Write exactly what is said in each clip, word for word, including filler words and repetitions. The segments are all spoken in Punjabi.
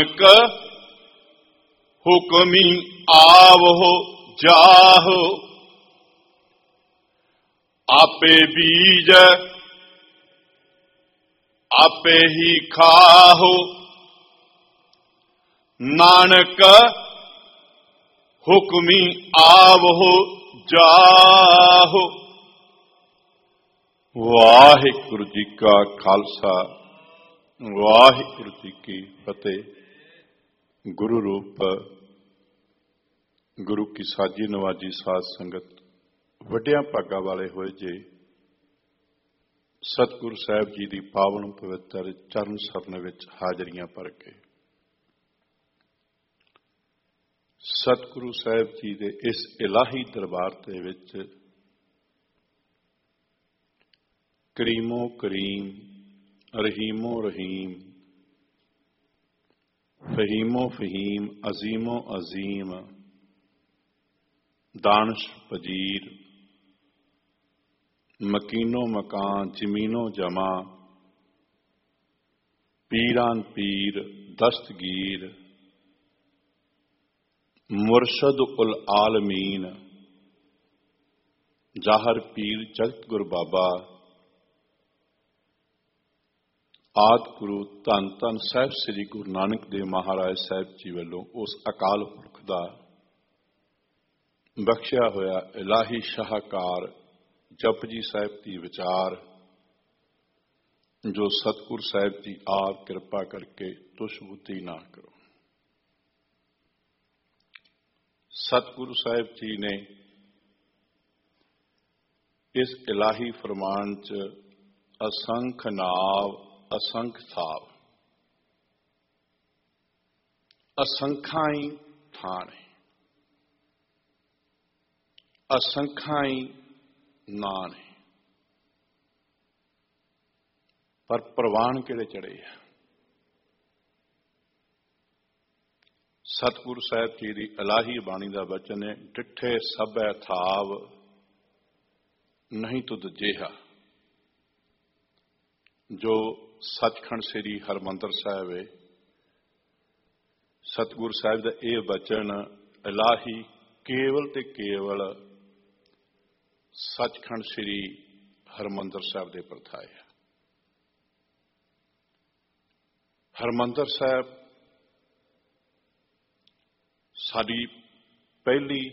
ਹੁਕਮੀ ਆਵੋ ਜਾਹੋ, ਆਪੇ ਬੀਜ ਆਪੇ ਹੀ ਖਾਹੋ। ਨਾਨਕ ਹੁਕਮੀ ਆਵੋ ਜਾਹੋ। ਵਾਹਿਗੁਰੂ ਜੀ ਕਾ ਖਾਲਸਾ, ਵਾਹਿਗੁਰੂ ਜੀ ਕੀ ਫਤਿਹ। ਗੁਰੂ ਰੂਪ ਗੁਰੂ ਕੀ ਸਾਜੀ ਨਵਾਜੀ ਸਾਧ ਸੰਗਤ, ਵੱਡਿਆਂ ਭਾਗਾਂ ਵਾਲੇ ਹੋਏ ਜੇ ਸਤਿਗੁਰੂ ਸਾਹਿਬ ਜੀ ਦੀ ਪਾਵਨ ਪਵਿੱਤਰ ਚਰਨ ਸਰਨ ਵਿੱਚ ਹਾਜ਼ਰੀਆਂ ਭਰ ਕੇ ਸਤਿਗੁਰੂ ਸਾਹਿਬ ਜੀ ਦੇ ਇਸ ਇਲਾਹੀ ਦਰਬਾਰ ਦੇ ਵਿੱਚ ਕਰੀਮੋ ਕਰੀਮ, ਰਹੀਮੋ ਰਹੀਮ, ਫਹੀਮੋ ਫਹੀਮ, ਅਜ਼ੀਮੋ ਅਜ਼ੀਮ, ਦਾਨਸ਼ ਪਜੀਰ, ਮਕੀਨੋ ਮਕਾਨ, ਜ਼ਮੀਨੋ ਜਮਾ, ਪੀਰਾਨ ਪੀਰ, ਦਸਤਗੀਰ, ਮੁਰਸ਼ਦ ਉਲ ਆਲਮੀਨ, ਜ਼ਾਹਰ ਪੀਰ ਜਗਤ ਗੁਰ ਬਾਬਾ, ਆਦਿ ਗੁਰੂ ਧੰਨ ਧੰਨ ਸਾਹਿਬ ਸ੍ਰੀ ਗੁਰੂ ਨਾਨਕ ਦੇਵ ਮਹਾਰਾਜ ਸਾਹਿਬ ਜੀ ਵੱਲੋਂ ਉਸ ਅਕਾਲ ਪੁਰਖ ਦਾ ਬਖਸ਼ਿਆ ਹੋਇਆ ਇਲਾਹੀ ਸ਼ਾਹਕਾਰ ਜਪਜੀ ਸਾਹਿਬ ਦੀ ਵਿਚਾਰ, ਜੋ ਸਤਿਗੁਰ ਸਾਹਿਬ ਜੀ ਆਪ ਕਿਰਪਾ ਕਰਕੇ ਦੁਸ਼ਬੁੱਧੀ ਨਾ ਕਰੋ। ਸਤਿਗੁਰੂ ਸਾਹਿਬ ਜੀ ਨੇ ਇਸ ਇਲਾਹੀ ਫਰਮਾਨ 'ਚ ਅਸੰਖ ਨਾਵ ਅਸੰਖ ਥਾਵ, ਅਸੰਖਾਂ ਹੀ ਥਾਂ ਨੇ, ਅਸੰਖਾਂ ਹੀ ਨਾਂ ਨੇ, ਪਰ ਪ੍ਰਵਾਨ ਕਿਹੜੇ ਚੜੇ ਆ? ਸਤਿਗੁਰੂ ਸਾਹਿਬ ਜੀ ਦੀ ਇਲਾਹੀ ਬਾਣੀ ਦਾ ਬਚਨ ਹੈ, ਡਿੱਠੇ ਸਭੈ ਥਾਵ ਨਹੀਂ ਤੁਧ ਜੇਹਾ। ਜੋ ਸੱਚਖੰਡ ਸ੍ਰੀ ਹਰਿਮੰਦਰ ਸਾਹਿਬ ਹੈ, ਸਤਿਗੁਰੂ ਸਾਹਿਬ ਦਾ ਇਹ ਬਚਨ ਇਲਾਹੀ ਕੇਵਲ ਤੇ ਕੇਵਲ ਸੱਚਖੰਡ ਸ੍ਰੀ ਹਰਿਮੰਦਰ ਸਾਹਿਬ ਦੇ ਪ੍ਰਥਾਏ ਹੈ। ਹਰਿਮੰਦਰ ਸਾਹਿਬ ਸਾਡੀ ਪਹਿਲੀ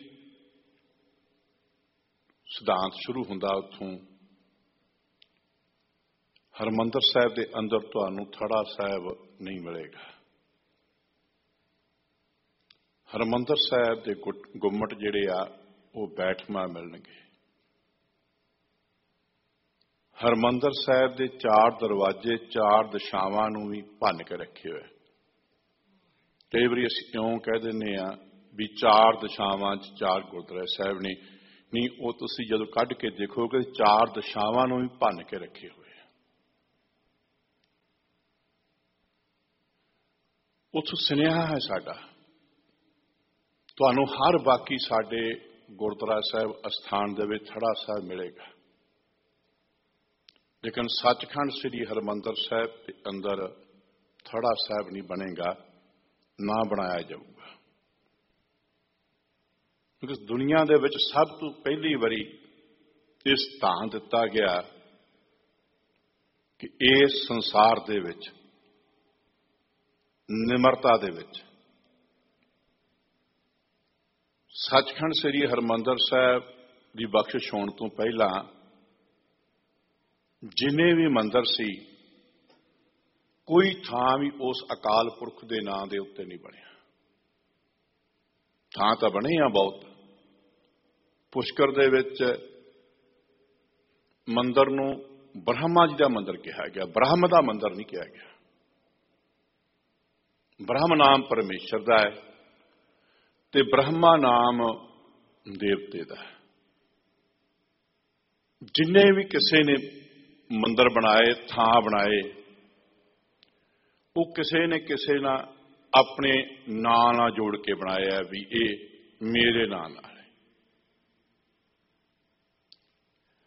ਸਿਧਾਂਤ ਸ਼ੁਰੂ ਹੁੰਦਾ ਉੱਥੋਂ। ਹਰਿਮੰਦਰ ਸਾਹਿਬ ਦੇ ਅੰਦਰ ਤੁਹਾਨੂੰ ਥੜਾ ਸਾਹਿਬ ਨਹੀਂ ਮਿਲੇਗਾ। ਹਰਿਮੰਦਰ ਸਾਹਿਬ ਦੇ ਗੁੰਮਟ ਜਿਹੜੇ ਆ ਉਹ ਬੈਠਵਾਂ ਮਿਲਣਗੇ। ਹਰਿਮੰਦਰ ਸਾਹਿਬ ਦੇ ਚਾਰ ਦਰਵਾਜ਼ੇ ਚਾਰ ਦਿਸ਼ਾਵਾਂ ਨੂੰ ਵੀ ਭੰਨ ਕੇ ਰੱਖੇ ਹੋਏ। ਕਈ ਵਾਰੀ ਅਸੀਂ ਕਿਉਂ ਕਹਿ ਦਿੰਦੇ ਆ ਵੀ ਚਾਰ ਦਿਸ਼ਾਵਾਂ 'ਚ ਚਾਰ ਗੁਰਦੁਆਰੇ ਸਾਹਿਬ ਨੇ, ਨਹੀਂ, ਉਹ ਤੁਸੀਂ ਜਦੋਂ ਕੱਢ ਕੇ ਦੇਖੋਗੇ ਚਾਰ ਦਿਸ਼ਾਵਾਂ ਨੂੰ ਵੀ ਭੰਨ ਕੇ ਰੱਖੇ ਹੋਏ। ਉੱਥੋਂ ਸੁਨੇਹਾ ਹੈ ਸਾਡਾ, ਤੁਹਾਨੂੰ ਹਰ ਬਾਕੀ ਸਾਡੇ ਗੁਰਦੁਆਰਾ ਸਾਹਿਬ ਅਸਥਾਨ ਦੇ ਵਿੱਚ ਥੜਾ ਸਾਹਿਬ ਮਿਲੇਗਾ, ਲੇਕਿਨ ਸੱਚਖੰਡ ਸ੍ਰੀ ਹਰਿਮੰਦਰ ਸਾਹਿਬ ਦੇ ਅੰਦਰ ਥੜਾ ਸਾਹਿਬ ਨਹੀਂ ਬਣੇਗਾ, ਨਾ ਬਣਾਇਆ ਜਾਊਗਾ। ਕਿਉਂਕਿ ਦੁਨੀਆ ਦੇ ਵਿੱਚ ਸਭ ਤੋਂ ਪਹਿਲੀ ਵਾਰੀ ਇਸ ਥਾਂ ਦਿੱਤਾ ਗਿਆ ਕਿ ਇਸ ਸੰਸਾਰ ਦੇ ਵਿੱਚ ਨਿਮਰਤਾ ਦੇ ਵਿੱਚ ਸੱਚਖੰਡ ਸ੍ਰੀ ਹਰਿਮੰਦਰ ਸਾਹਿਬ ਦੀ ਬਖਸ਼ਿਸ਼ ਹੋਣ ਤੋਂ ਪਹਿਲਾਂ ਜਿੰਨੇ ਵੀ ਮੰਦਰ ਸੀ, ਕੋਈ ਥਾਂ ਵੀ ਉਸ ਅਕਾਲ ਪੁਰਖ ਦੇ ਨਾਂ ਦੇ ਉੱਤੇ ਨਹੀਂ ਬਣਿਆ। ਥਾਂ ਤਾਂ ਬਣੇ ਆ ਬਹੁਤ। ਪੁਸ਼ਕਰ ਦੇ ਵਿੱਚ ਮੰਦਰ ਨੂੰ ਬ੍ਰਹਮਾ ਜੀ ਦਾ ਮੰਦਰ ਕਿਹਾ ਗਿਆ, ਬ੍ਰਹਮ ਦਾ ਮੰਦਰ ਨਹੀਂ ਕਿਹਾ ਗਿਆ। ਬ੍ਰਹਮ ਨਾਮ ਪਰਮੇਸ਼ਰ ਦਾ ਹੈ ਤੇ ਬ੍ਰਹਮਾ ਨਾਮ ਦੇਵਤੇ ਦਾ ਹੈ। ਜਿੰਨੇ ਵੀ ਕਿਸੇ ਨੇ ਮੰਦਰ ਬਣਾਏ, ਥਾਂ ਬਣਾਏ, ਉਹ ਕਿਸੇ ਨੇ ਕਿਸੇ ਨਾਲ ਆਪਣੇ ਨਾਂ ਨਾਲ ਜੋੜ ਕੇ ਬਣਾਇਆ ਵੀ ਇਹ ਮੇਰੇ ਨਾਂ ਨਾਲ ਹੈ।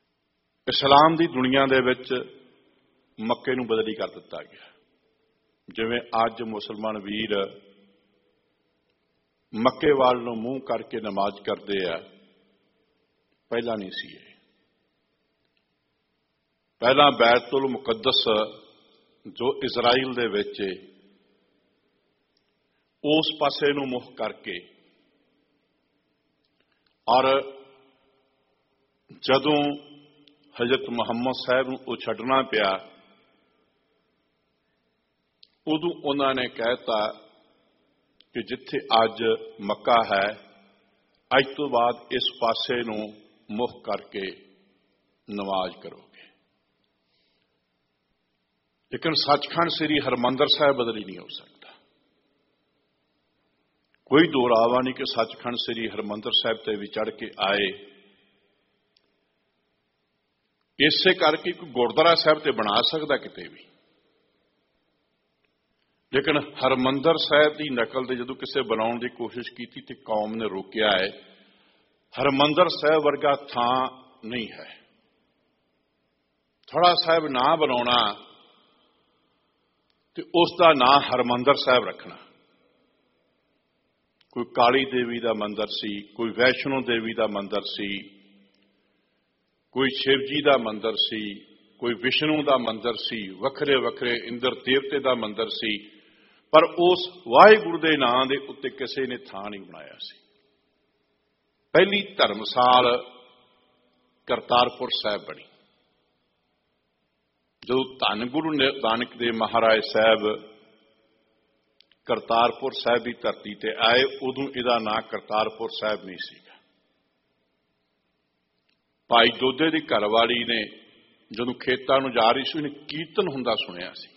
ਇਸਲਾਮ ਦੀ ਦੁਨੀਆ ਦੇ ਵਿੱਚ ਮੱਕੇ ਨੂੰ ਬਦਲੀ ਕਰ ਦਿੱਤਾ ਗਿਆ ਜਿਵੇਂ ਅੱਜ ਮੁਸਲਮਾਨ ਵੀਰ ਮੱਕੇ ਵੱਲ ਨੂੰ ਮੂੰਹ ਕਰਕੇ ਨਮਾਜ਼ ਕਰਦੇ ਆ, ਪਹਿਲਾਂ ਨਹੀਂ ਸੀ ਇਹ। ਪਹਿਲਾਂ ਬੈਤੁਲ ਮੁਕੱਦਸ ਜੋ ਇਜ਼ਰਾਈਲ ਦੇ ਵਿੱਚ ਉਸ ਪਾਸੇ ਨੂੰ ਮੁਖ ਕਰਕੇ, ਔਰ ਜਦੋਂ ਹਜ਼ਰਤ ਮੁਹੰਮਦ ਸਾਹਿਬ ਨੂੰ ਉਹ ਛੱਡਣਾ ਪਿਆ, ਉਦੋਂ ਉਹਨਾਂ ਨੇ ਕਹਿਤਾ ਕਿ ਜਿੱਥੇ ਅੱਜ ਮੱਕਾ ਹੈ, ਅੱਜ ਤੋਂ ਬਾਅਦ ਇਸ ਪਾਸੇ ਨੂੰ ਮੁਖ ਕਰਕੇ ਨਮਾਜ਼ ਕਰੋਗੇ। ਲੇਕਿਨ ਸੱਚਖੰਡ ਸ੍ਰੀ ਹਰਿਮੰਦਰ ਸਾਹਿਬ ਬਦਲੀ ਨਹੀਂ ਹੋ ਸਕਦਾ। ਕੋਈ ਦੋਰਾਵਾ ਨਹੀਂ ਕਿ ਸੱਚਖੰਡ ਸ੍ਰੀ ਹਰਿਮੰਦਰ ਸਾਹਿਬ ਤੇ ਵੀ ਚੜ੍ਹ ਕੇ ਆਏ। ਇਸੇ ਕਰਕੇ ਕੋਈ ਗੁਰਦੁਆਰਾ ਸਾਹਿਬ ਤੇ ਬਣਾ ਸਕਦਾ ਕਿਤੇ ਵੀ, ਲੇਕਿਨ ਹਰਿਮੰਦਰ ਸਾਹਿਬ ਦੀ ਨਕਲ ਤੇ ਜਦੋਂ ਕਿਸੇ ਬਣਾਉਣ ਦੀ ਕੋਸ਼ਿਸ਼ ਕੀਤੀ ਤੇ ਕੌਮ ਨੇ ਰੋਕਿਆ ਹੈ। ਹਰਿਮੰਦਰ ਸਾਹਿਬ ਵਰਗਾ ਥਾਂ ਨਹੀਂ ਹੈ। ਥੜਾ ਸਾਹਿਬ ਨਾ ਬਣਾਉਣਾ ਤੇ ਉਸ ਦਾ ਨਾਂ ਹਰਿਮੰਦਰ ਸਾਹਿਬ ਰੱਖਣਾ। ਕੋਈ ਕਾਲੀ ਦੇਵੀ ਦਾ ਮੰਦਿਰ ਸੀ, ਕੋਈ ਵੈਸ਼ਨੋ ਦੇਵੀ ਦਾ ਮੰਦਿਰ ਸੀ, ਕੋਈ ਸ਼ਿਵ ਜੀ ਦਾ ਮੰਦਿਰ ਸੀ, ਕੋਈ ਵਿਸ਼ਨੂੰ ਦਾ ਮੰਦਿਰ ਸੀ, ਵੱਖਰੇ ਵੱਖਰੇ ਇੰਦਰ ਦੇਵਤੇ ਦਾ ਮੰਦਿਰ ਸੀ, ਪਰ ਉਸ ਵਾਹਿਗੁਰੂ ਦੇ ਨਾਂ ਦੇ ਉੱਤੇ ਕਿਸੇ ਨੇ ਥਾਂ ਨਹੀਂ ਬਣਾਇਆ ਸੀ। ਪਹਿਲੀ ਧਰਮਸਾਲ ਕਰਤਾਰਪੁਰ ਸਾਹਿਬ ਬਣੀ। ਜਦੋਂ ਧੰਨ ਗੁਰੂ ਨਾਨਕ ਦੇਵ ਮਹਾਰਾਜ ਸਾਹਿਬ ਕਰਤਾਰਪੁਰ ਸਾਹਿਬ ਦੀ ਧਰਤੀ ਤੇ ਆਏ, ਉਦੋਂ ਇਹਦਾ ਨਾਂ ਕਰਤਾਰਪੁਰ ਸਾਹਿਬ ਨਹੀਂ ਸੀਗਾ। ਭਾਈ ਦੋਦੇ ਦੀ ਘਰਵਾਲੀ ਨੇ ਜਦੋਂ ਖੇਤਾਂ ਨੂੰ ਜਾ ਰਹੀ ਸੀ, ਉਹਨੇ ਕੀਰਤਨ ਹੁੰਦਾ ਸੁਣਿਆ ਸੀਗਾ।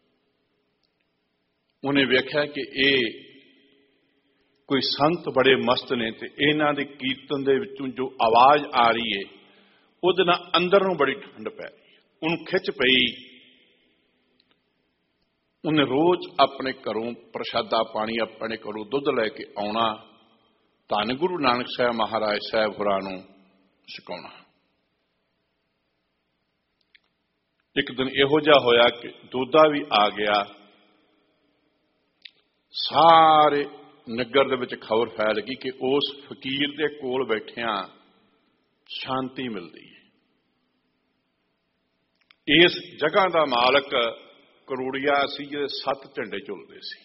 ਉਹਨੇ ਵੇਖਿਆ ਕਿ ਇਹ ਕੋਈ ਸੰਤ ਬੜੇ ਮਸਤ ਨੇ ਤੇ ਇਹਨਾਂ ਦੇ ਕੀਰਤਨ ਦੇ ਵਿੱਚੋਂ ਜੋ ਆਵਾਜ਼ ਆ ਰਹੀ ਹੈ, ਉਹਦੇ ਨਾਲ ਅੰਦਰ ਨੂੰ ਬੜੀ ਠੰਡ ਪੈ ਰਹੀ ਹੈ। ਉਹਨੂੰ ਖਿੱਚ ਪਈ। ਉਹਨੇ ਰੋਜ਼ ਆਪਣੇ ਘਰੋਂ ਪ੍ਰਸ਼ਾਦਾ ਪਾਣੀ, ਆਪਣੇ ਘਰੋਂ ਦੁੱਧ ਲੈ ਕੇ ਆਉਣਾ, ਧੰਨ ਗੁਰੂ ਨਾਨਕ ਸਾਹਿਬ ਮਹਾਰਾਜ ਸਾਹਿਬ ਹੋਰਾਂ ਨੂੰ ਛਕਾਉਣਾ। ਇੱਕ ਦਿਨ ਇਹੋ ਜਿਹਾ ਹੋਇਆ ਕਿ ਦੋਦਾ ਵੀ ਆ ਗਿਆ। ਸਾਰੇ ਨਗਰ ਦੇ ਵਿੱਚ ਖਬਰ ਫੈਲ ਗਈ ਕਿ ਉਸ ਫਕੀਰ ਦੇ ਕੋਲ ਬੈਠਿਆਂ ਸ਼ਾਂਤੀ ਮਿਲਦੀ ਹੈ। ਇਸ ਜਗ੍ਹਾ ਦਾ ਮਾਲਕ ਕਰੋੜੀਆ ਸੀ, ਜਿਹਦੇ ਸੱਤ ਝੰਡੇ ਝੁਲਦੇ ਸੀ।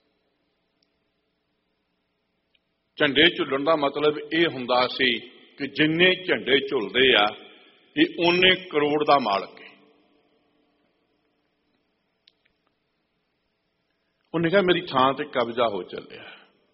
ਝੰਡੇ ਝੁੱਲਣ ਦਾ ਮਤਲਬ ਇਹ ਹੁੰਦਾ ਸੀ ਕਿ ਜਿੰਨੇ ਝੰਡੇ ਝੁਲਦੇ ਆ, ਇਹ ਉਹਨੇ ਕਰੋੜ ਦਾ ਮਾਲਕ ਹੈ। ਉਹਨੇ ਕਿਹਾ ਮੇਰੀ ਥਾਂ ਤੇ ਕਬਜ਼ਾ ਹੋ ਚੱਲਿਆ।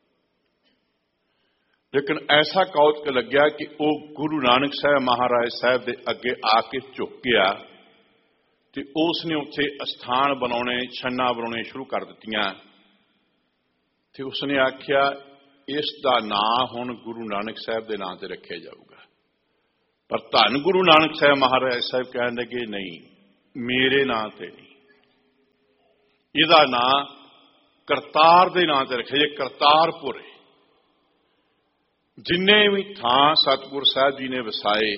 ਲੇਕਿਨ ਐਸਾ ਕੌਤਕ ਲੱਗਿਆ ਕਿ ਉਹ ਗੁਰੂ ਨਾਨਕ ਸਾਹਿਬ ਮਹਾਰਾਜ ਸਾਹਿਬ ਦੇ ਅੱਗੇ ਆ ਕੇ ਝੁਕ ਗਿਆ ਤੇ ਉਸ ਨੇ ਉੱਥੇ ਅਸਥਾਨ ਬਣਾਉਣੇ, ਛੰਨਾ ਬਣਾਉਣੇ ਸ਼ੁਰੂ ਕਰ ਦਿੱਤੀਆਂ। ਤੇ ਉਸਨੇ ਆਖਿਆ ਇਸ ਦਾ ਨਾਂ ਹੁਣ ਗੁਰੂ ਨਾਨਕ ਸਾਹਿਬ ਦੇ ਨਾਂ ਤੇ ਰੱਖਿਆ ਜਾਊਗਾ। ਪਰ ਧੰਨ ਗੁਰੂ ਨਾਨਕ ਸਾਹਿਬ ਮਹਾਰਾਜ ਸਾਹਿਬ ਕਹਿਣ ਲੱਗੇ ਨਹੀਂ, ਮੇਰੇ ਨਾਂ ਤੇ ਨਹੀਂ, ਇਹਦਾ ਨਾਂ ਕਰਤਾਰ ਦੇ ਨਾਂ ਤੇ ਰੱਖਿਆ ਜੇ। ਕਰਤਾਰਪੁਰ ਹੈ। ਜਿੰਨੇ ਵੀ ਥਾਂ ਸਤਿਗੁਰੂ ਸਾਹਿਬ ਜੀ ਨੇ ਵਸਾਏ,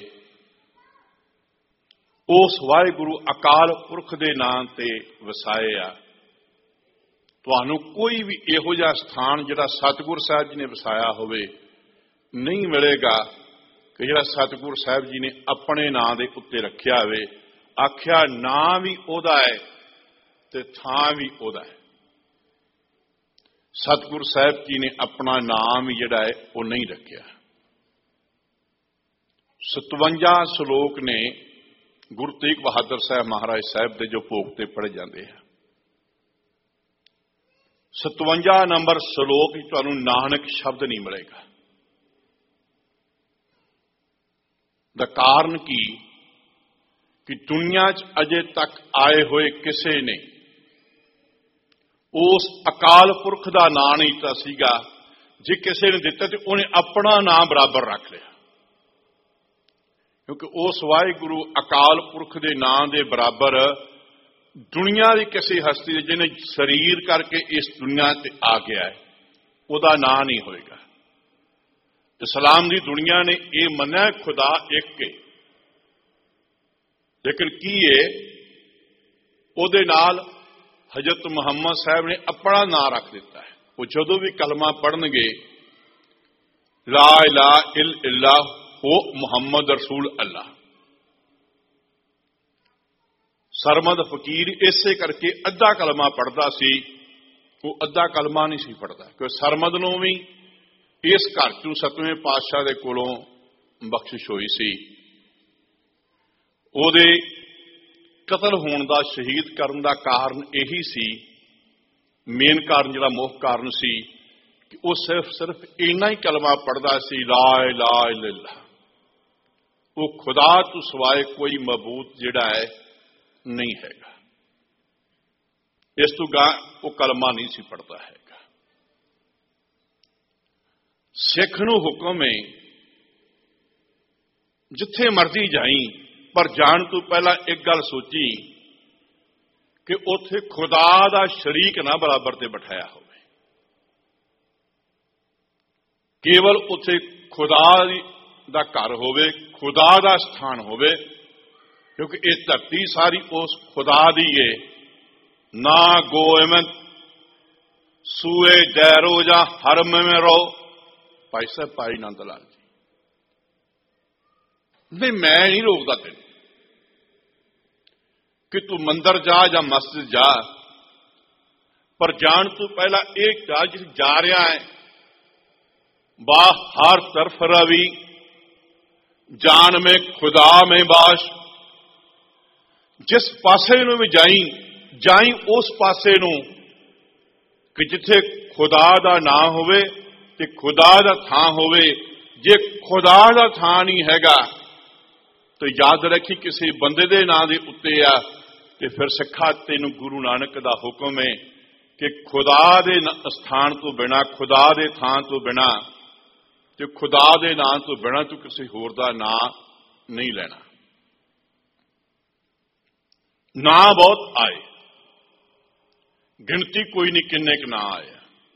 ਉਸ ਵਾਹਿਗੁਰੂ ਅਕਾਲ ਪੁਰਖ ਦੇ ਨਾਂ ਤੇ ਵਸਾਏ ਆ। ਤੁਹਾਨੂੰ ਕੋਈ ਵੀ ਇਹੋ ਜਿਹਾ ਸਥਾਨ ਜਿਹੜਾ ਸਤਿਗੁਰੂ ਸਾਹਿਬ ਜੀ ਨੇ ਵਸਾਇਆ ਹੋਵੇ ਨਹੀਂ ਮਿਲੇਗਾ ਕਿ ਜਿਹੜਾ ਸਤਿਗੁਰੂ ਸਾਹਿਬ ਜੀ ਨੇ ਆਪਣੇ ਨਾਂ ਦੇ ਉੱਤੇ ਰੱਖਿਆ ਹੋਵੇ। ਆਖਿਆ ਨਾਂ ਵੀ ਉਹਦਾ ਹੈ ਤੇ ਥਾਂ ਵੀ ਉਹਦਾ ਹੈ। ਸਤਿਗੁਰੂ ਸਾਹਿਬ ਜੀ ਨੇ ਆਪਣਾ ਨਾਮ ਹੀ ਜਿਹੜਾ ਹੈ ਉਹ ਨਹੀਂ ਰੱਖਿਆ। ਸਤਵੰਜਾ ਸ਼ਲੋਕ ਨੇ ਗੁਰੂ ਤੇਗ ਬਹਾਦਰ ਸਾਹਿਬ ਮਹਾਰਾਜ ਸਾਹਿਬ ਦੇ ਜੋ ਭੋਗ ਤੇ ਪੜ੍ਹੇ ਜਾਂਦੇ ਆ। ਸਤਵੰਜਾ ਨੰਬਰ ਸ਼ਲੋਕ ਹੀ ਤੁਹਾਨੂੰ ਨਾਨਕ ਸ਼ਬਦ ਨਹੀਂ ਮਿਲੇਗਾ। ਦਾ ਕਾਰਨ ਕੀ ਕਿ ਦੁਨੀਆ 'ਚ ਅਜੇ ਤੱਕ ਆਏ ਹੋਏ ਕਿਸੇ ਨੇ ਉਸ ਅਕਾਲ ਪੁਰਖ ਦਾ ਨਾਂ ਨਹੀਂ ਦਿੱਤਾ ਸੀਗਾ। ਜੇ ਕਿਸੇ ਨੇ ਦਿੱਤਾ ਤੇ ਉਹਨੇ ਆਪਣਾ ਨਾਂ ਬਰਾਬਰ ਰੱਖ ਲਿਆ, ਕਿਉਂਕਿ ਉਸ ਵਾਹਿਗੁਰੂ ਅਕਾਲ ਪੁਰਖ ਦੇ ਨਾਂ ਦੇ ਬਰਾਬਰ ਦੁਨੀਆ ਦੀ ਕਿਸੇ ਹਸਤੀ ਦੇ ਜਿਹਨੇ ਸਰੀਰ ਕਰਕੇ ਇਸ ਦੁਨੀਆ ਤੇ ਆ ਗਿਆ ਹੈ, ਉਹਦਾ ਨਾਂ ਨਹੀਂ ਹੋਏਗਾ। ਇਸਲਾਮ ਦੀ ਦੁਨੀਆ ਨੇ ਇਹ ਮੰਨਿਆ ਖੁਦਾ ਇੱਕ ਹੈ, ਲੇਕਿਨ ਕੀ ਹੈ ਉਹਦੇ ਨਾਲ हजरत मुहम्मद साहब ने अपना नाम रख दिता है। वो जदों भी कलमा पढ़नगे ला इलाहा इल्लल्लाह वो मुहम्मद रसूल अल्लाह। सरमद फकीर इसे करके अद्धा कलमा पढ़ता सी, वो अद्धा कलमा नहीं सी पढ़ता, क्योंकि सरमद नूं भी इस घर चों सतवें पातशाह दे कोलों बख्शिश हुई सी। ਉਹਦੇ कतल होने का शहीद करने का कारण यही सी, मेन कारण जिहड़ा मुख कारण सी कि वह सिर्फ सिर्फ इन्ना ही कलमा पढ़ता सी ला इलाहा इल्लल्लाह। वो खुदा तो सिवाय कोई मबूद जिहड़ा है नहीं हैगा, इस तो गा वो कलमा नहीं सी पढ़ता हैगा। सिख नूं हुक्म है जिथे मर्जी जाई, पर जाण तो पहला एक गल सोची कि उथे खुदा दा शरीक ना बराबर ते बिठाया होवे, केवल उथे खुदा दा घर होवे, खुदा दा स्थान होवे, क्योंकि ये धरती सारी उस खुदा दी है। ना गोएमन सूए डैरो जा हरम में रहो। भाई साहब भाई नंद लाल जी, नहीं मैं नहीं रोकता तेन कि तू मंदिर जा या मस्जिद जा, पर जान तू पहला एक जा जिस जा रहा है बाह हर तरफ रवि जान में खुदा में बाश। जिस पासे नूं भी जाई जाई उस पासे नूं कि जिथे खुदा दा नाम होवे ते खुदा दा थां होवे। जे खुदा दा थां नहीं हैगा तो याद रखी किसी बंदे दे नां दे उत्ते आ, ते फिर सिखा तेनू गुरु नानक दा हुक्म है कि खुदा दे स्थान तो बिना, खुदा दे थां तो बिना ते खुदा दे नां तो बिना तू किसी होर दा नां नहीं लेना। नां बहुत आए, गिनती कोई नहीं किन्ने क नां आए।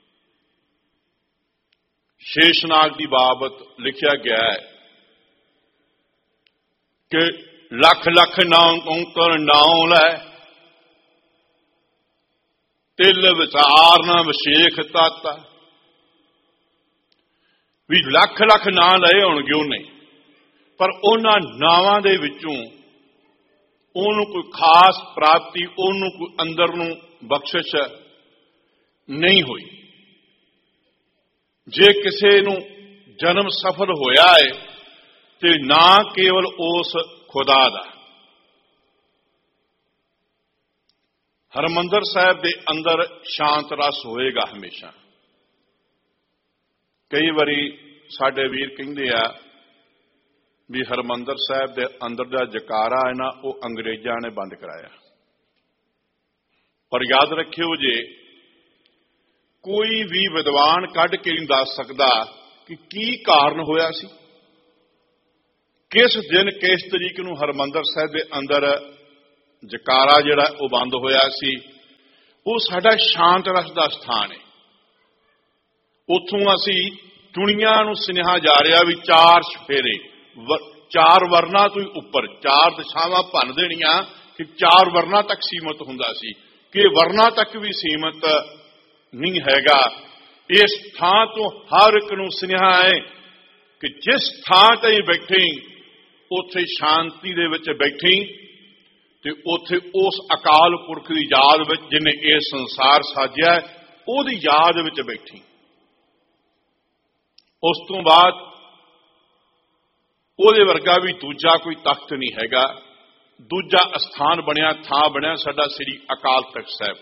शेषनाग की बाबत लिखा गया है कि लख लख नाम कौंकर नाम लै तिल विचार न विशेख ताता। भी लख लख नां लए होणगे उन्हें, पर उन्हां नावां दे विचों उन्होंने कोई खास प्राप्ति, उन्होंने कोई अंदर नूं बख्शिश नहीं हुई। जे किसी नूं जन्म सफल होया है ते ना केवल उस खुदा दा। हरमंदर साहब दे अंदर शांत रस होएगा हमेशा। कई बारी साडे वीर कहिंदे आ भी हरमंदर साहब दे अंदर दा जकारा है ना वो अंग्रेजां ने बंद कराया। पर याद रखियो जे कोई भी विद्वान कढ़ के नहीं दस सकता कि की कारण होया सी, किस दिन किस तरीक नूं हरमंदर साहब के अंदर जकारा जिहड़ा वो बंद होया सी। वो साडा शांत रस का स्थान है। उत्थों असी दुनिया नूं सुनेहा जा रहा भी चार सफेरे, चार वर्ना तो ऊपर चार दिशावां भन देनियां कि चार वर्ना तक सीमित हुंदा सी, कि वर्ना तक भी सीमित नहीं हैगा। इस थां तो हर एक नूं सुनेहा है कि जिस थां ते बैठे उत्थे शांति दे विच बैठी ते उत्थे उस अकाल पुरख की याद विच जिन्हें यह संसार साजिया उहदी याद विच बैठी। उस तो बाद उहदे वर्गा भी दूजा कोई तख्त नहीं हैगा। दूजा स्थान बनया, थां बनया साडा श्री अकाल तख्त साहब।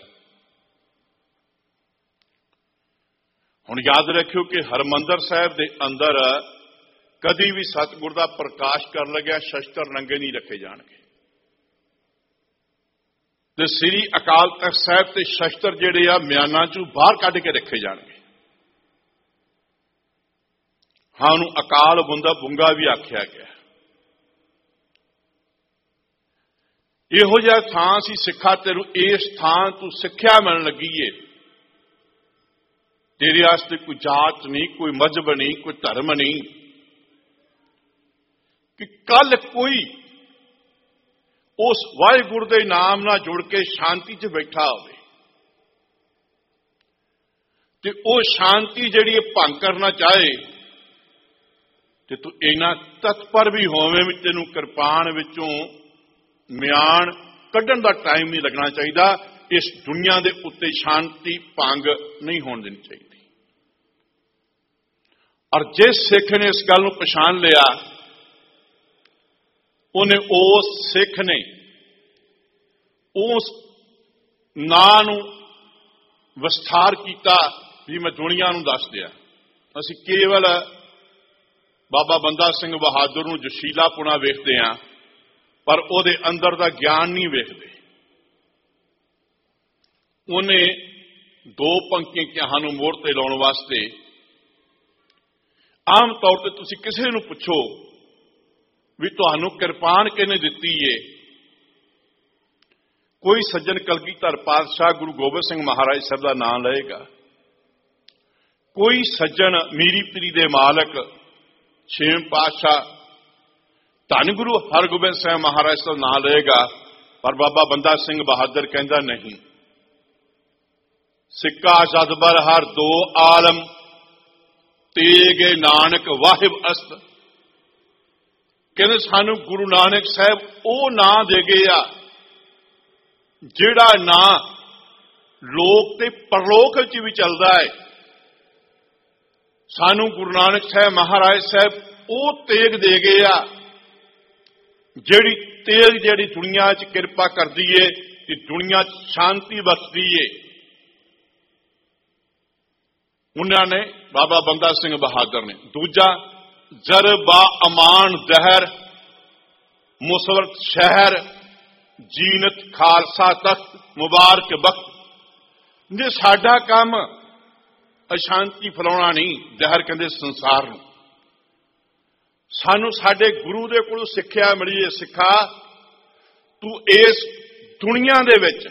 हुण याद रखियो कि हरमंदर साहब के अंदर कदी भी सतगुर का प्रकाश कर लग्या शस्त्र नंगे नहीं रखे जाणगे। ते श्री अकाल तख्त साहब के शस्त्र जिहड़े आ म्याना चों बाहर कढ के रखे जाणगे। हाँ, उन्होंने अकाल बुंदा बुंगा भी आख्या गया। इहो जिहा थां सी सिखा तेनू इस थां तू सिक्ख्या मिलण लगी है। तेरे वास्ते कोई जात नहीं, कोई मजहब नहीं, कोई धर्म नहीं कि कल कोई उस वाहिगुरू के नाम नाल जुड़ के शांति च बैठा होवे। ਤੇ ਉਹ ਸ਼ਾਂਤੀ ਜਿਹੜੀ ਭੰਗ ਕਰਨਾ ਚਾਹੇ ਤੇ ਤੂੰ ਇੰਨਾ ਤਤਪਰ ਵੀ ਹੋਵੇਂ ਵੀ ਤੈਨੂੰ ਕਿਰਪਾਨ ਵਿੱਚੋਂ ਮਿਆਨ ਕੱਢਣ ਦਾ ਟਾਈਮ ਨਹੀਂ ਲੱਗਣਾ ਚਾਹੀਦਾ। ਇਸ ਦੁਨੀਆ ਦੇ ਉੱਤੇ ਸ਼ਾਂਤੀ ਭੰਗ ਨਹੀਂ ਹੋਣ ਦੇਣੀ ਚਾਹੀਦੀ। ਔਰ ਜਿਸ ਸਿੱਖ ਨੇ ਇਸ ਗੱਲ ਨੂੰ ਪਛਾਣ ਲਿਆ, ਉਹਨੇ ਉਸ ਸਿੱਖ ਨੇ ਉਸ ਨਾਂ ਨੂੰ ਵਿਸਥਾਰ ਕੀਤਾ ਵੀ ਮੈਂ ਦੁਨੀਆ ਨੂੰ ਦੱਸ ਦਿਆ। ਅਸੀਂ ਕੇਵਲ ਬਾਬਾ ਬੰਦਾ ਸਿੰਘ ਬਹਾਦਰ ਨੂੰ ਜੋਸ਼ੀਲਾਪੁਣਾ ਵੇਖਦੇ ਹਾਂ, ਪਰ ਉਹਦੇ ਅੰਦਰ ਦਾ ਗਿਆਨ ਨਹੀਂ ਵੇਖਦੇ। ਉਹਨੇ ਦੋ ਪੰਕਤੀਆਂ ਕਿਹਾ ਨੂੰ ਮੋਹਰ ਤੇ ਲਾਉਣ ਵਾਸਤੇ। ਆਮ ਤੌਰ ਤੇ ਤੁਸੀਂ ਕਿਸੇ ਨੂੰ ਪੁੱਛੋ ਵੀ ਤੁਹਾਨੂੰ ਕਿਰਪਾਨ ਕਿਹਨੇ ਦਿੱਤੀ ਏ, ਕੋਈ ਸੱਜਣ ਕਲਗੀਧਰ ਪਾਤਸ਼ਾਹ ਗੁਰੂ ਗੋਬਿੰਦ ਸਿੰਘ ਮਹਾਰਾਜ ਸਾਹਿਬ ਦਾ ਨਾਮ ਲਏਗਾ, ਕੋਈ ਸੱਜਣ ਮੀਰੀ ਪੀਰੀ ਦੇ ਮਾਲਕ ਛੇਵੇਂ ਪਾਤਸ਼ਾਹ ਧੰਨ ਗੁਰੂ ਹਰਗੋਬਿੰਦ ਸਾਹਿਬ ਮਹਾਰਾਜ ਸਾਹਿਬ ਦਾ ਨਾਮ ਲਏਗਾ, ਪਰ ਬਾਬਾ ਬੰਦਾ ਸਿੰਘ ਬਹਾਦਰ ਕਹਿੰਦਾ ਨਹੀਂ। ਸਿੱਕਾ ਜਦਬਰ ਹਰ ਦੋ ਆਲਮ ਤੇਗੇ ਨਾਨਕ ਵਾਹਿਬ ਅਸਤ। ਕਹਿੰਦੇ ਸਾਨੂੰ ਗੁਰੂ ਨਾਨਕ ਸਾਹਿਬ ਉਹ ਨਾਂ ਦੇ ਗਏ ਆ ਜਿਹੜਾ ਨਾਂ ਲੋਕ ਤੇ ਪਰਲੋਕ ਵਿੱਚ ਵੀ ਚੱਲਦਾ ਹੈ। ਸਾਨੂੰ ਗੁਰੂ ਨਾਨਕ ਸਾਹਿਬ ਮਹਾਰਾਜ ਸਾਹਿਬ ਉਹ ਤੇਗ ਦੇ ਗਏ ਆ ਜਿਹੜੀ ਤੇਗ ਜਿਹੜੀ ਦੁਨੀਆ 'ਚ ਕਿਰਪਾ ਕਰਦੀ ਏ ਤੇ ਦੁਨੀਆ 'ਚ ਸ਼ਾਂਤੀ ਬਖਸ਼ਦੀ ਏ। ਉਹਨਾਂ ਨੇ ਬਾਬਾ ਬੰਦਾ ਸਿੰਘ ਬਹਾਦਰ ਨੇ। ਦੂਜਾ ਜ਼ਰ ਬਾ ਅਮਾਨ ਦਹਿਰ ਮੁਸਵਰਤ ਸ਼ਹਿਰ ਜੀਨਤ ਖਾਲਸਾ ਤਖਤ ਮੁਬਾਰਕ ਬਖਤ। ਜੇ ਸਾਡਾ ਕੰਮ ਅਸ਼ਾਂਤੀ ਫੈਲਾਉਣਾ ਨਹੀਂ, ਦਹਿਰ ਕਹਿੰਦੇ ਸੰਸਾਰ ਨੂੰ। ਸਾਨੂੰ ਸਾਡੇ ਗੁਰੂ ਦੇ ਕੋਲੋਂ ਸਿੱਖਿਆ ਮਿਲੀ ਹੈ, ਸਿੱਖਾ ਤੂੰ ਇਸ ਦੁਨੀਆ ਦੇ ਵਿੱਚ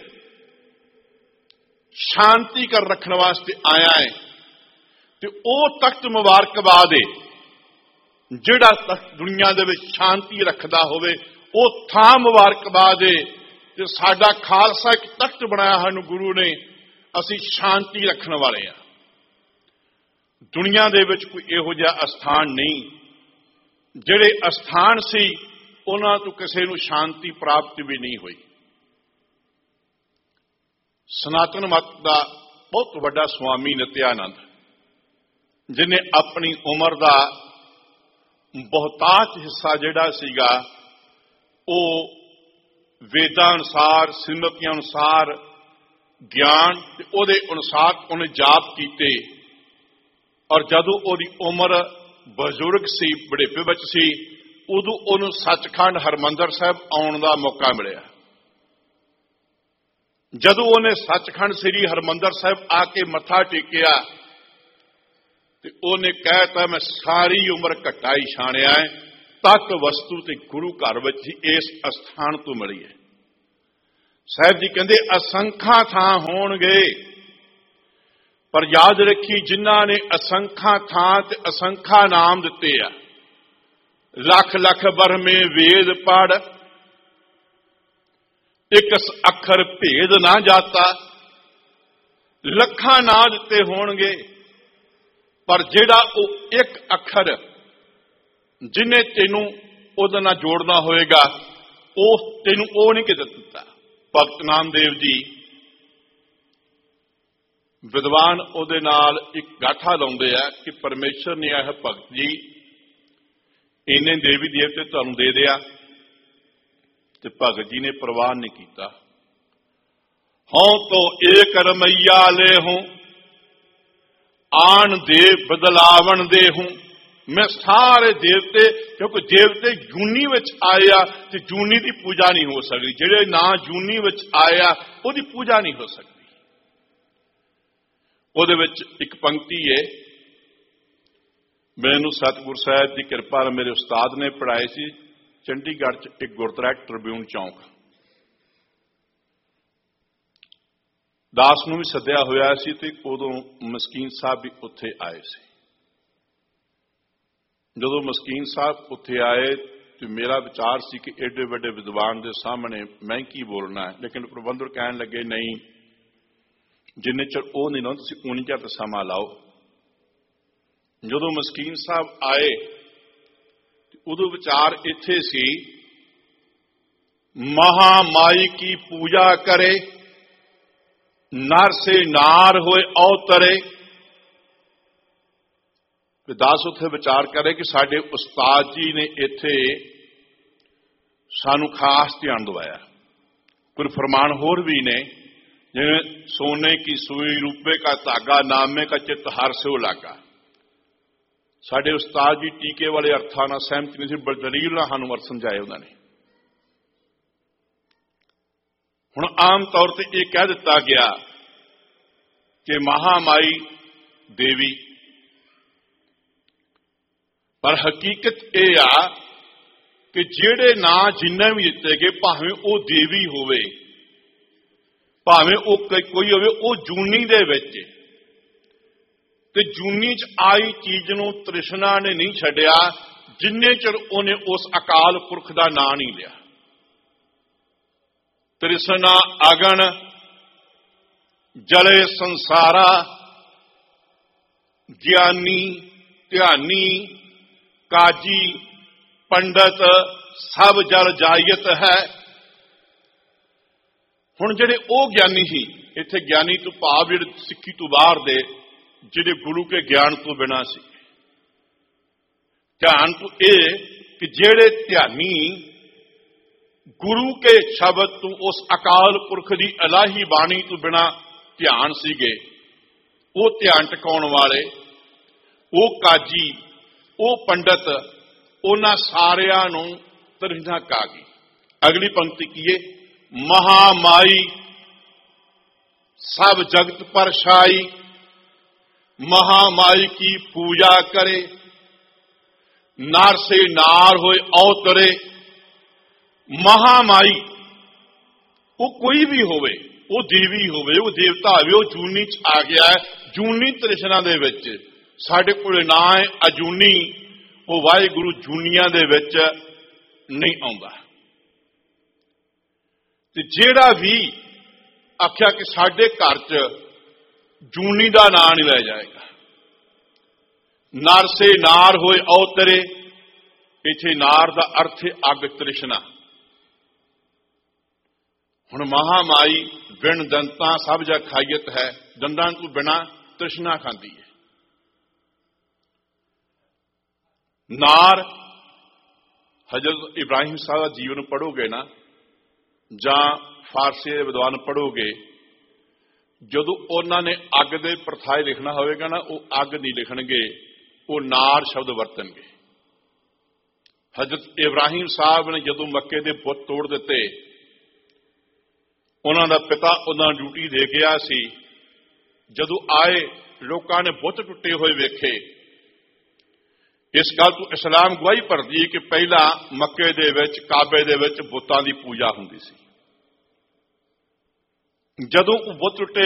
ਸ਼ਾਂਤੀ ਕਰ ਰੱਖਣ ਵਾਸਤੇ ਆਇਆ ਹੈ ਤੇ ਉਹ ਤਖਤ ਮੁਬਾਰਕਬਾਦ ਹੈ ਜਿਹੜਾ ਤਖਤ ਦੁਨੀਆ ਦੇ ਵਿੱਚ ਸ਼ਾਂਤੀ ਰੱਖਦਾ ਹੋਵੇ, ਉਹ ਥਾਂ ਮੁਬਾਰਕਬਾਦ ਹੈ। ਤੇ ਸਾਡਾ ਖਾਲਸਾ ਇੱਕ ਤਖਤ ਬਣਾਇਆ ਸਾਨੂੰ ਗੁਰੂ ਨੇ, ਅਸੀਂ ਸ਼ਾਂਤੀ ਰੱਖਣ ਵਾਲੇ ਹਾਂ। ਦੁਨੀਆ ਦੇ ਵਿੱਚ ਕੋਈ ਇਹੋ ਜਿਹਾ ਅਸਥਾਨ ਨਹੀਂ, ਜਿਹੜੇ ਅਸਥਾਨ ਸੀ ਉਹਨਾਂ ਤੋਂ ਕਿਸੇ ਨੂੰ ਸ਼ਾਂਤੀ ਪ੍ਰਾਪਤ ਵੀ ਨਹੀਂ ਹੋਈ। ਸਨਾਤਨ ਮਤ ਦਾ ਬਹੁਤ ਵੱਡਾ ਸੁਆਮੀ ਨਿਤਿਆਨੰਦ, ਜਿਹਨੇ ਆਪਣੀ ਉਮਰ ਦਾ ਬਹੁਤਾਤ ਹਿੱਸਾ ਜਿਹੜਾ ਸੀਗਾ ਉਹ ਵੇਦਾਂ ਅਨੁਸਾਰ, ਸਿਮਰਤੀਆਂ ਅਨੁਸਾਰ ਗਿਆਨ ਤੇ ਉਹਦੇ ਅਨੁਸਾਰ ਉਹਨੇ ਜਾਪ ਕੀਤੇ। ਔਰ ਜਦੋਂ ਉਹਦੀ ਉਮਰ ਬਜ਼ੁਰਗ ਸੀ, ਬੁਢੇਪੇ ਵਿੱਚ ਸੀ, ਉਦੋਂ ਉਹਨੂੰ ਸੱਚਖੰਡ ਹਰਿਮੰਦਰ ਸਾਹਿਬ ਆਉਣ ਦਾ ਮੌਕਾ ਮਿਲਿਆ। ਜਦੋਂ ਉਹਨੇ ਸੱਚਖੰਡ ਸ੍ਰੀ ਹਰਿਮੰਦਰ ਸਾਹਿਬ ਆ ਕੇ ਮੱਥਾ ਟੇਕਿਆ ਤੇ ਉਹਨੇ ਕਹਿਤਾ ਮੈਂ ਸਾਰੀ ਉਮਰ ਘੱਟਾ ਹੀ ਛਾਣਿਆ ਹੈ, ਤਤ ਵਸਤੂ ਤੇ ਗੁਰੂ ਘਰ ਵਿੱਚ ਹੀ ਇਸ ਅਸਥਾਨ ਤੋਂ ਮਿਲੀ ਹੈ। ਸਾਹਿਬ ਜੀ ਕਹਿੰਦੇ ਅਸੰਖਾਂ ਥਾਂ ਹੋਣਗੇ, ਪਰ ਯਾਦ ਰੱਖੀ ਜਿਨ੍ਹਾਂ ਨੇ ਅਸੰਖਾਂ ਥਾਂ ਤੇ ਅਸੰਖਾਂ ਨਾਮ ਦਿੱਤੇ ਆ। ਲੱਖ ਲੱਖ ਬਰਮੇ ਵੇਦ ਪੜ ਇੱਕ ਅੱਖਰ ਭੇਦ ਨਾ ਜਾਤਾ। ਲੱਖਾਂ ਨਾਂ ਦਿੱਤੇ ਹੋਣਗੇ, ਪਰ ਜਿਹੜਾ ਉਹ ਇੱਕ ਅੱਖਰ ਜਿਹਨੇ ਤੈਨੂੰ ਉਹਦੇ ਨਾਲ ਜੋੜਨਾ ਹੋਏਗਾ, ਉਹ ਤੈਨੂੰ ਉਹ ਨਹੀਂ ਕਿਤੇ ਦਿੱਤਾ। ਭਗਤ ਨਾਮਦੇਵ ਜੀ ਵਿਦਵਾਨ ਉਹਦੇ ਨਾਲ ਇੱਕ ਗਾਥਾ ਲਾਉਂਦੇ ਆ ਕਿ ਪਰਮੇਸ਼ਰ ਨੇ ਇਹ ਭਗਤ ਜੀ ਇੰਨੇ ਦੇਵੀ ਦੇਵਤੇ ਤੁਹਾਨੂੰ ਦੇ ਦਿਆ ਤੇ ਭਗਤ ਜੀ ਨੇ ਪ੍ਰਵਾਨ ਨਹੀਂ ਕੀਤਾ। ਹਉ ਤੋ ਏਕ ਰਮਈਆ ਲੈ ਹੂੰ ਆਣ ਦੇ ਬਦਲਾਵਣ ਦੇ ਹੂੰ। ਮੈਂ ਸਾਰੇ ਦੇਵਤੇ, ਕਿਉਂਕਿ ਦੇਵਤੇ ਜੂਨੀ ਵਿੱਚ ਆਏ ਆ ਤੇ ਜੂਨੀ ਦੀ ਪੂਜਾ ਨਹੀਂ ਹੋ ਸਕਦੀ। ਜਿਹੜੇ ਨਾ ਜੂਨੀ ਵਿੱਚ ਆਏ ਆ ਉਹਦੀ ਪੂਜਾ ਨਹੀਂ ਹੋ ਸਕਦੀ। ਉਹਦੇ ਵਿੱਚ ਇੱਕ ਪੰਕਤੀ ਹੈ, ਮੈਨੂੰ ਸਤਿਗੁਰ ਸਾਹਿਬ ਦੀ ਕਿਰਪਾ ਨਾਲ ਮੇਰੇ ਉਸਤਾਦ ਨੇ ਪੜ੍ਹਾਏ ਸੀ ਚੰਡੀਗੜ੍ਹ 'ਚ ਇੱਕ ਗੁਰਦੁਆਰਾ ਟ੍ਰਿਬਿਊਨ ਚੌਂਕ। ਦਾਸ ਨੂੰ ਵੀ ਸੱਦਿਆ ਹੋਇਆ ਸੀ ਤੇ ਉਦੋਂ ਮਸਕੀਨ ਸਾਹਿਬ ਵੀ ਉੱਥੇ ਆਏ ਸੀ। ਜਦੋਂ ਮਸਕੀਨ ਸਾਹਿਬ ਉੱਥੇ ਆਏ ਤੇ ਮੇਰਾ ਵਿਚਾਰ ਸੀ ਕਿ ਏਡੇ ਵੱਡੇ ਵਿਦਵਾਨ ਦੇ ਸਾਹਮਣੇ ਮੈਂ ਕੀ ਬੋਲਣਾ ਹੈ, ਲੇਕਿਨ ਪ੍ਰਬੰਧਕ ਕਹਿਣ ਲੱਗੇ ਨਹੀਂ, ਜਿੰਨੇ ਚਿਰ ਉਹ ਨਹੀਂ ਲਾਉਂਦੇ ਤੁਸੀਂ ਉਨੀ ਚਿਰ ਸਮਾਂ ਲਾਓ। ਜਦੋਂ ਮਸਕੀਨ ਸਾਹਿਬ ਆਏ ਉਦੋਂ ਵਿਚਾਰ ਇੱਥੇ ਸੀ, ਮਹਾਮਾਈ ਕੀ ਪੂਜਾ ਕਰੇ, ਨਰ ਸੇ ਨਾਰ ਹੋਏ ਅਵਤਰੇ। ਦਾਸ ਉੱਥੇ ਵਿਚਾਰ ਕਰੇ ਕਿ ਸਾਡੇ ਉਸਤਾਦ ਜੀ ਨੇ ਇੱਥੇ ਸਾਨੂੰ ਖਾਸ ਧਿਆਨ ਦਵਾਇਆ। ਕੁਝ ਫਰਮਾਨ ਹੋਰ ਵੀ ਨੇ, ਜਿਵੇਂ ਸੋਨੇ ਕੀ ਸੂਈ ਰੂਪੇ ਕਾ ਧਾਗਾ ਨਾਮੇ ਕਾ ਚਿੱਤ ਹਰ ਸਿਓ ਲਾਗਾ। ਸਾਡੇ ਉਸਤਾਦ ਜੀ ਟੀਕੇ ਵਾਲੇ ਅਰਥਾਂ ਨਾਲ ਸਹਿਮਤ ਨਹੀਂ ਸੀ, ਬੜੇ ਦਲੀਲ ਨਾਲ ਸਾਨੂੰ ਅਰਥ ਸਮਝਾਏ ਉਹਨਾਂ ਨੇ। ਹੁਣ ਆਮ ਤੌਰ ਤੇ ਇਹ ਕਹਿ ਦਿੱਤਾ ਗਿਆ ਕਿ ਮਹਾਮਾਈ ਦੇਵੀ, ਪਰ ਹਕੀਕਤ ਇਹ ਆ ਕਿ ਜਿਹੜੇ ਨਾਂ ਜਿੰਨੇ ਵੀ ਦਿੱਤੇ ਗਏ, ਭਾਵੇਂ ਉਹ ਦੇਵੀ ਹੋਵੇ ਭਾਵੇਂ ਉਹ ਕੋਈ ਹੋਵੇ, ਉਹ ਜੂਨੀ ਦੇ ਵਿੱਚ, ਤੇ ਜੂਨੀ ਚ ਆਈ ਚੀਜ਼ ਨੂੰ ਤ੍ਰਿਸ਼ਨਾ ਨੇ ਨਹੀਂ ਛੱਡਿਆ ਜਿੰਨੇ ਚਿਰ ਉਹਨੇ ਉਸ ਅਕਾਲ ਪੁਰਖ ਦਾ ਨਾਂ ਨਹੀਂ ਲਿਆ। ਤ੍ਰਿਸ਼ਨਾ ਅਗਨ ਜਲੇ ਸੰਸਾਰਾ, ਗਿਆਨੀ ਧਿਆਨੀ ਕਾਜੀ ਪੰਡਤ ਸਭ ਜਲ ਜਾਇਤ ਹੈ। ਹੁਣ ਜਿਹੜੇ ਉਹ ਗਿਆਨੀ ਸੀ, ਇੱਥੇ ਗਿਆਨੀ ਤੋਂ ਭਾਵ ਜਿਹੜੇ ਸਿੱਖੀ ਤੋਂ ਬਾਹਰ ਦੇ, ਜਿਹੜੇ ਗੁਰੂ ਕੇ ਗਿਆਨ ਤੋਂ ਬਿਨਾਂ ਸੀ। ਧਿਆਨ ਤੋਂ ਇਹ ਕਿ ਜਿਹੜੇ ਧਿਆਨੀ ਗੁਰੂ ਕੇ ਸ਼ਬਦ ਤੋਂ, ਉਸ ਅਕਾਲ ਪੁਰਖ ਦੀ ਇਲਾਹੀ ਬਾਣੀ ਤੋਂ ਬਿਨਾਂ ਧਿਆਨ ਸੀਗੇ, ਉਹ ਧਿਆਨ ਟਿਕਾਉਣ ਵਾਲੇ, ਉਹ ਕਾਜੀ, ਉਹ ਪੰਡਤ, ਉਹਨਾਂ ਸਾਰਿਆਂ ਨੂੰ ਤ੍ਰਿਸ਼ਨਾ ਕਾ ਗਈ। ਅਗਲੀ ਪੰਕਤੀ ਕੀਏ, ਮਹਾਮਾਈ ਸਭ ਜਗਤ ਪਰ ਛਾਈ, महामाई की पूजा करे, नर से नार होए अवतरे। महामाई वो कोई भी होवे, वो देवी होवे, वो देवता होवे, वो जूनी च आ गया है। जूनी तृष्णा दे विच साडे कोल ना है अजूनी, वो वाहिगुरु जूनिया दे विच नहीं आउंदा। ते जेड़ा भी आख्या कि साडे घर च जूनी का नां नहीं लै जाएगा, नर से नार होए अवतरे। इत्थे नार का अर्थ है अग तृष्णा। हुण महामाई बिन दंतां सब जग खाइयत है, दंदां तो बिना तृष्णा खांदी है। नार हजरत इब्राहिम साहब का जीवन पढ़ोगे ना, जां फारसी दे विद्वान पढ़ोगे, जदों उन्होंने अग दे प्रथाए लिखना होगा ना, वो अग नहीं लिखणगे, वो नार शब्द वरतणगे। हजरत इब्राहिम साहब ने जदों मक्के दे बुत तोड़ दिते, उन्हों का पिता उन्होंने ड्यूटी दे गया सी। जदों आए लोगों ने बुत टुटे हुए वेखे। इस गल तो इस्लाम गवाही भरदी है कि पहला मक्के दे विच काबे दे विच बुतां दी पूजा हुंदी सी। जदों बुत टुटे